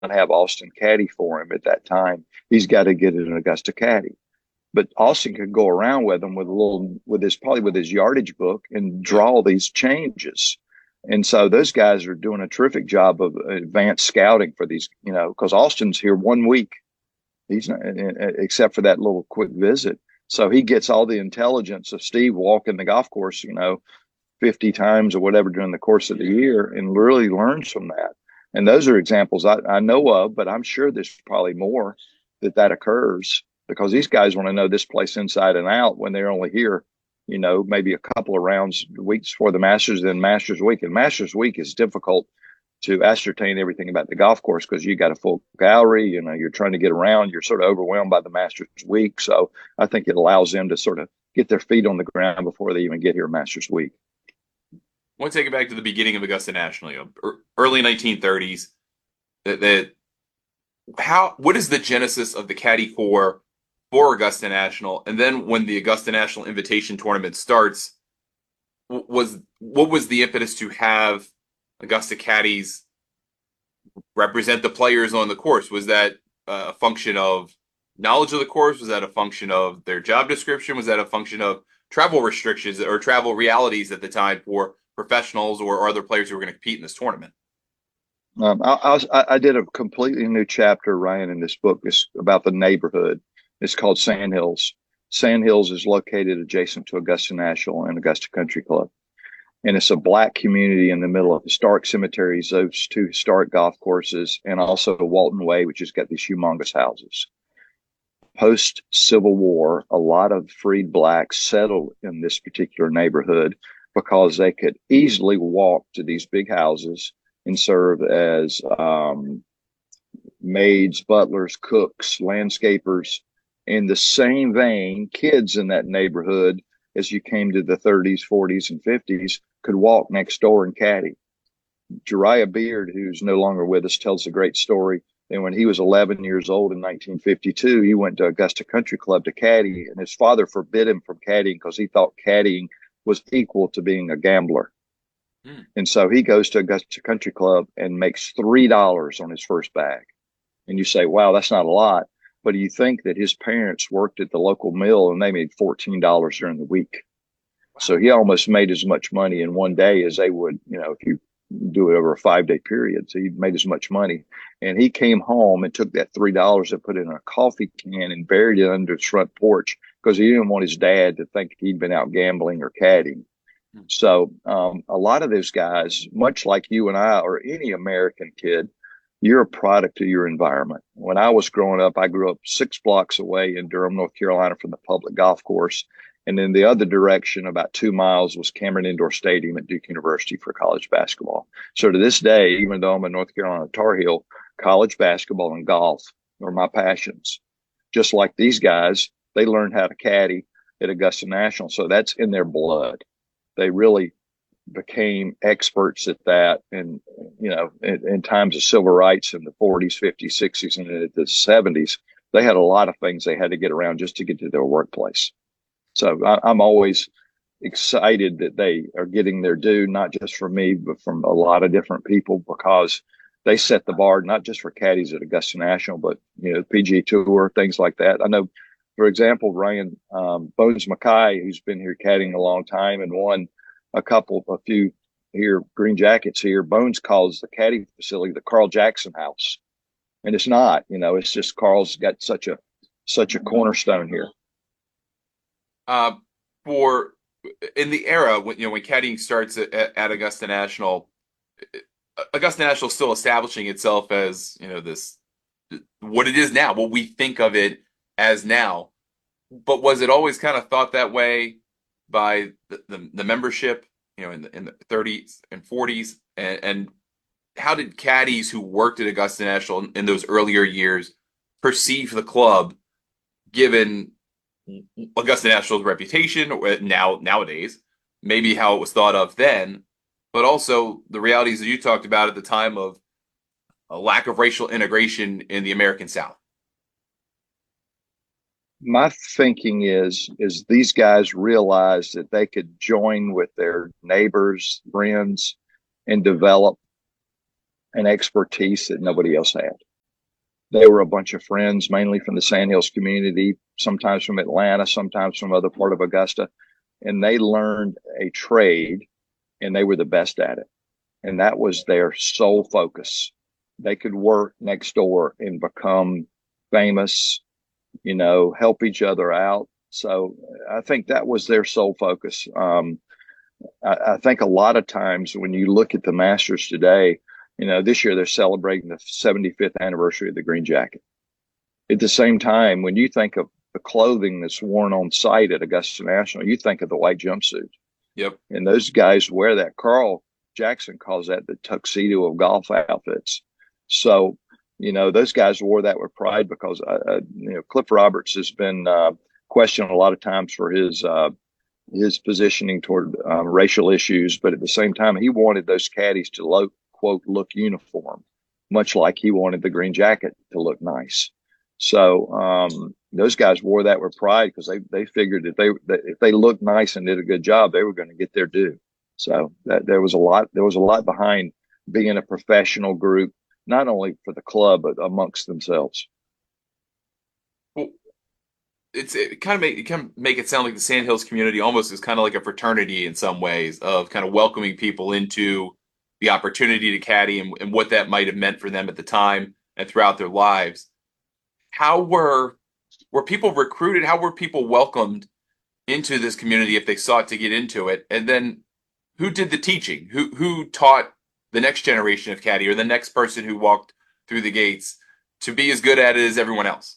have Austin caddy for him at that time. He's got to get an Augusta caddy. But Austin could go around with him with a little, with his, probably with his yardage book and draw these changes. And so those guys are doing a terrific job of advanced scouting for these, because Austin's here 1 week. He's not, except for that little quick visit. So he gets all the intelligence of Steve walking the golf course, 50 times or whatever during the course of the year, and really learns from that. And those are examples I know of, but I'm sure there's probably more that occurs, because these guys want to know this place inside and out when they're only here, maybe a couple of rounds, weeks before the Masters, then Masters Week. And Masters Week is difficult to ascertain everything about the golf course because you got a full gallery, you're trying to get around, you're sort of overwhelmed by the Masters Week. So I think it allows them to sort of get their feet on the ground before they even get here Masters Week. I want to take it back to the beginning of Augusta National, early 1930s. What is the genesis of the Caddy Corps for Augusta National? And then when the Augusta National Invitation Tournament starts, what was the impetus to have Augusta caddies represent the players on the course? Was that a function of knowledge of the course? Was that a function of their job description? Was that a function of travel restrictions or travel realities at the time for professionals or other players who were going to compete in this tournament? I did a completely new chapter, Ryan, in this book. It's about the neighborhood. It's called Sandhills. Sandhills is located adjacent to Augusta National and Augusta Country Club. And it's a Black community in the middle of historic cemeteries, those two historic golf courses, and also Walton Way, which has got these humongous houses. Post Civil War, a lot of freed Blacks settled in this particular neighborhood because they could easily walk to these big houses and serve as maids, butlers, cooks, landscapers. In the same vein, kids in that neighborhood, as you came to the 30s, 40s, and 50s, could walk next door and caddy. Jariah Beard, who's no longer with us, tells a great story. And when he was 11 years old in 1952, he went to Augusta Country Club to caddy, and his father forbid him from caddying because he thought caddying was equal to being a gambler. And so he goes to Augusta Country Club and makes $3 on his first bag. And you say, wow, that's not a lot. But you think that his parents worked at the local mill and they made $14 during the week. So he almost made as much money in one day as they would, if you do it over a 5-day period. So he made as much money. And he came home and took that $3 and put it in a coffee can and buried it under his front porch because he didn't want his dad to think he'd been out gambling or caddying. So a lot of those guys, much like you and I or any American kid, you're a product of your environment. When I was growing up, I grew up 6 blocks away in Durham, North Carolina from the public golf course. And in the other direction, about 2 miles, was Cameron Indoor Stadium at Duke University for college basketball. So to this day, even though I'm a North Carolina Tar Heel, college basketball and golf are my passions. Just like these guys, they learned how to caddy at Augusta National. So that's in their blood. They really became experts at that. And, in times of civil rights in the 40s, 50s, 60s, and the 70s, they had a lot of things they had to get around just to get to their workplace. So I'm always excited that they are getting their due, not just from me, but from a lot of different people, because they set the bar, not just for caddies at Augusta National, but, PGA Tour, things like that. I know, for example, Ryan Bones Mackay, who's been here caddying a long time and won a few here, Green Jackets here. Bones calls the caddy facility the Carl Jackson House. And it's not, it's just Carl's got such a cornerstone here. Uh, for in the era when when caddying starts at Augusta National, Augusta National is still establishing itself as this what it is now, what we think of it as now. But was it always kind of thought that way by the membership, in the 30s and 40s, and how did caddies who worked at Augusta National in those earlier years perceive the club, given Augusta National's reputation nowadays, maybe how it was thought of then, but also the realities that you talked about at the time of a lack of racial integration in the American South? My thinking is these guys realized that they could join with their neighbors, friends, and develop an expertise that nobody else had. They were a bunch of friends, mainly from the Sandhills community, sometimes from Atlanta, sometimes from other part of Augusta, and they learned a trade, and they were the best at it. And that was their sole focus. They could work next door and become famous, help each other out. So I think that was their sole focus. I think a lot of times when you look at the Masters today, this year they're celebrating the 75th anniversary of the Green Jacket. At the same time, when you think of the clothing that's worn on site at Augusta National, you think of the white jumpsuit. Yep. And those guys wear that. Carl Jackson calls that the tuxedo of golf outfits. So, those guys wore that with pride because, Cliff Roberts has been questioned a lot of times for his positioning toward racial issues, but at the same time, he wanted those caddies to quote look uniform, much like he wanted the Green Jacket to look nice. So those guys wore that with pride because they figured that if they looked nice and did a good job, they were going to get their due. So there was a lot behind being a professional group, not only for the club but amongst themselves. Well, it kind of make it sound like the Sandhills community almost is kind of like a fraternity in some ways of kind of welcoming people into the opportunity to caddy and what that might have meant for them at the time and throughout their lives. How were people recruited? How were people welcomed into this community if they sought to get into it? And then who did the teaching? Who taught the next generation of caddy or the next person who walked through the gates to be as good at it as everyone else?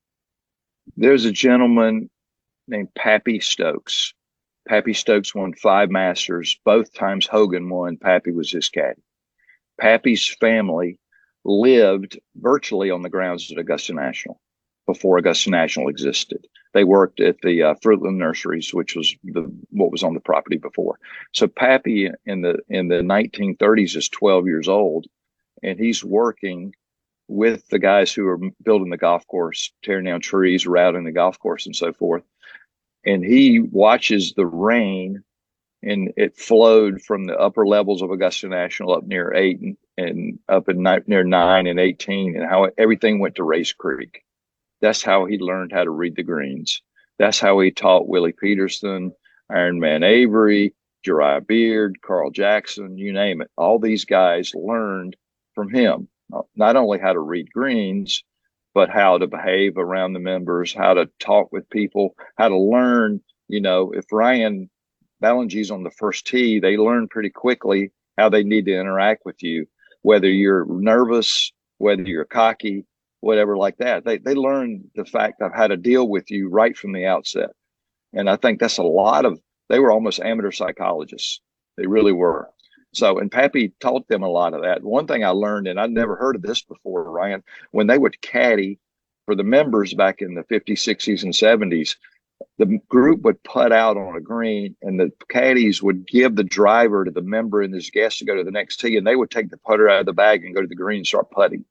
There's a gentleman named Pappy Stokes. Pappy Stokes won 5 Masters. Both times Hogan won, Pappy was his caddy. Pappy's family lived virtually on the grounds at Augusta National before Augusta National existed. They worked at the Fruitland Nurseries, which was what was on the property before. So Pappy in the 1930s is 12 years old, and he's working with the guys who are building the golf course, tearing down trees, routing the golf course, and so forth. And he watches the rain, and it flowed from the upper levels of Augusta National up near 8 and up in near 9 and 18, and how everything went to Race Creek. That's how he learned how to read the greens. That's how he taught Willie Peterson, Iron Man Avery, Jeriah Beard, Carl Jackson, you name it. All these guys learned from him, not only how to read greens, but how to behave around the members, how to talk with people, how to learn, if Ryan Ballingee's on the first tee, they learn pretty quickly how they need to interact with you, whether you're nervous, whether you're cocky, whatever like that. They learn the fact of how to deal with you right from the outset. And I think that's they were almost amateur psychologists. They really were. So, and Pappy taught them a lot of that. One thing I learned, and I'd never heard of this before, Ryan, when they would caddy for the members back in the 50s, 60s, and 70s, the group would putt out on a green, and the caddies would give the driver to the member and his guest to go to the next tee, and they would take the putter out of the bag and go to the green and start putting.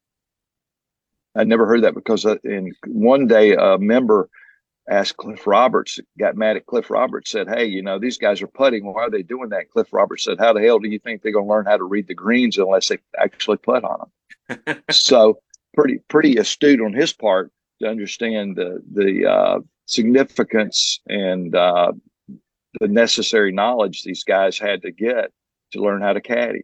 I'd never heard that because in one day a member asked Cliff Roberts, got mad at Cliff Roberts, said, "Hey, these guys are putting. Why are they doing that?" Cliff Roberts said, "How the hell do you think they're going to learn how to read the greens unless they actually putt on them?" So pretty astute on his part to understand the significance and the necessary knowledge these guys had to get to learn how to caddy.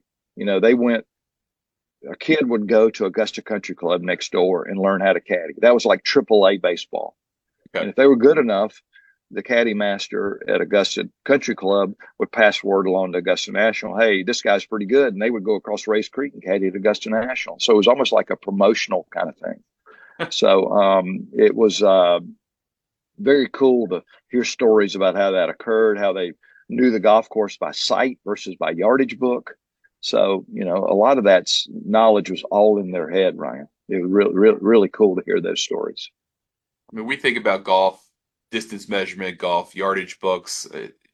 A kid would go to Augusta Country Club next door and learn how to caddy. That was like AAA baseball. Okay. And if they were good enough, the caddy master at Augusta Country Club would pass word along to Augusta National, "Hey, this guy's pretty good." And they would go across Race Creek and caddy at Augusta National. So it was almost like a promotional kind of thing. So it was very cool to hear stories about how that occurred, how they knew the golf course by sight versus by yardage book. So, a lot of that knowledge was all in their head, Ryan. It was really cool to hear those stories. I mean, we think about golf, distance measurement, golf, yardage books,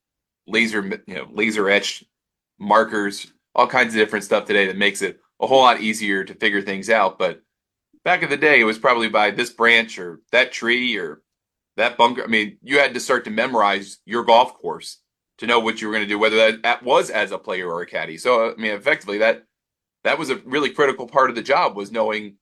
laser etched markers, all kinds of different stuff today that makes it a whole lot easier to figure things out. But back in the day, it was probably by this branch or that tree or that bunker. I mean, you had to start to memorize your golf course to know what you were going to do, whether that was as a player or a caddy. So, I mean, effectively, that was a really critical part of the job, was knowing